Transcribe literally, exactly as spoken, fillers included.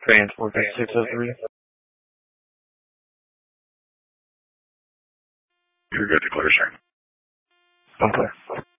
Transport six oh three. You're good to clear, sir. Okay.